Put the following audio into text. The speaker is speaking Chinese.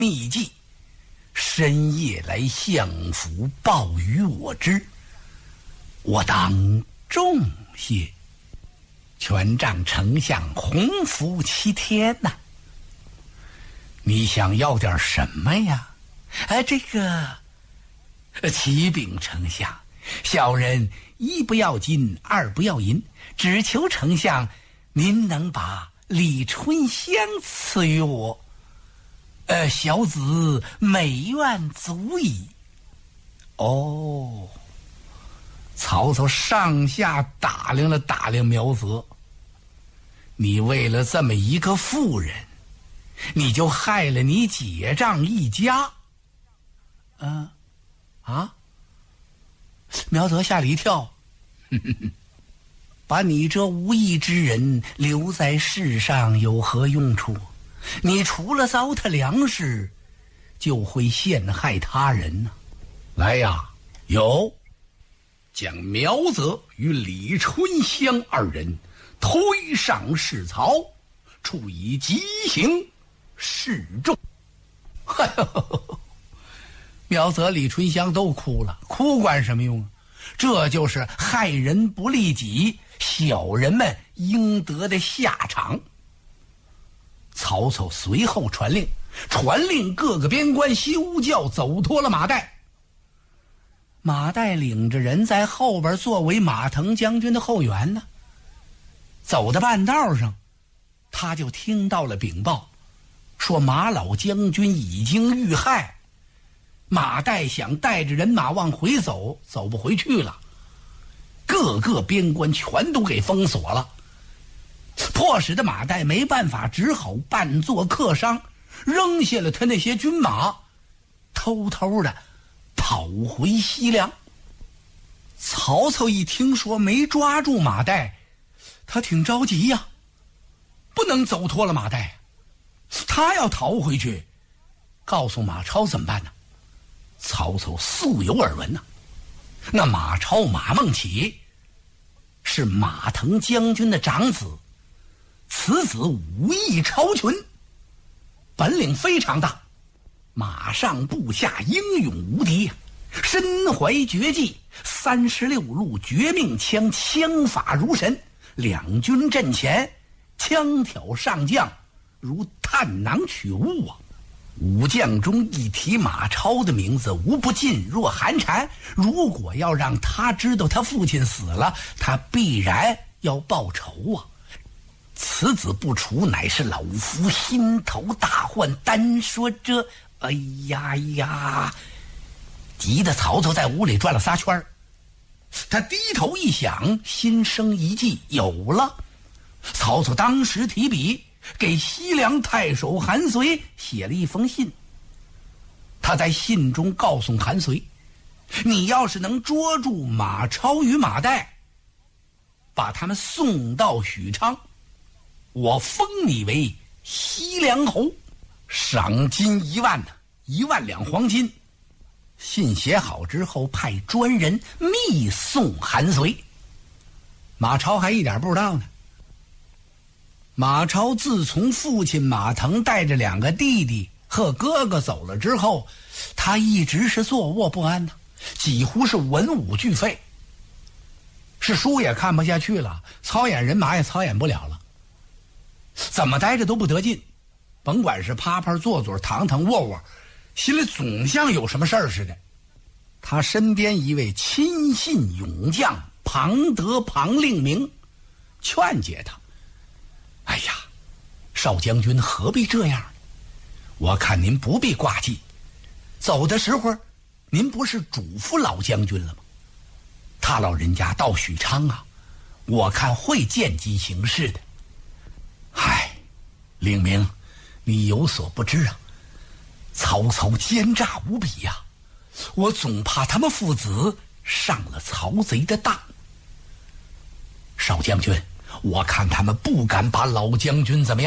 秘计，深夜来相府报与我知，我当重谢。全仗丞相洪福齐天呐。你想要点什么呀？这个启禀丞相，小人一不要金，二不要银，只求丞相您能把李春香赐予我，小子美愿足矣。哦，曹操上下打量了打量苗泽，你为了这么一个妇人，你就害了你姐丈一家。苗泽吓了一跳，把你这无义之人留在世上有何用处？你除了糟蹋粮食，就会陷害他人呢。来呀，有，将苗泽与李春香二人推上市曹，处以极刑示众。苗泽、李春香都哭了，哭管什么用啊？这就是害人不利己，小人们应得的下场。曹操随后传令各个边关休教，走脱了马岱。马岱领着人在后边作为马腾将军的后援呢。走到半道上，他就听到了禀报，说马老将军已经遇害。马岱想带着人马往回走，走不回去了，各个边关全都给封锁了，迫使的马岱没办法，只好扮作客商，扔下了他那些军马，偷偷的跑回西凉。曹操一听说没抓住马岱，他挺着急呀，不能走脱了马岱，他要逃回去，告诉马超怎么办呢？曹操素有耳闻呐，那马超马孟起是马腾将军的长子，此子武艺超群，本领非常大，马上部下英勇无敌呀，身怀绝技，36路绝命枪，枪法如神，两军阵前枪挑上将，如探囊取物啊。武将中一提马超的名字，无不噤若寒蝉。如果要让他知道他父亲死了，他必然要报仇啊！此子不除，乃是老夫心头大患。单说这，哎呀，急得曹操在屋里转了3圈。他低头一想，心生一计，有了。曹操当时提笔给西凉太守韩遂写了一封信。他在信中告诉韩遂，你要是能捉住马超与马岱，把他们送到许昌，我封你为西凉侯，赏金1万，1万两黄金。信写好之后，派专人密送韩遂。马超还一点不知道呢。马超自从父亲马腾带着2个弟弟和哥哥走了之后，他一直是坐卧不安呢，几乎是文武俱废，是书也看不下去了，操演人马也操演不了了，怎么待着都不得劲，甭管是趴趴坐坐躺躺卧卧，心里总像有什么事儿似的。他身边一位亲信勇将庞德、庞令明劝解他，哎呀，少将军何必这样？我看您不必挂记，走的时候您不是嘱咐老将军了吗？他老人家到许昌啊，我看会见机行事的。唉，令明，你有所不知啊，曹操奸诈无比呀，我总怕他们父子上了曹贼的当。少将军，我看他们不敢把老将军怎么样。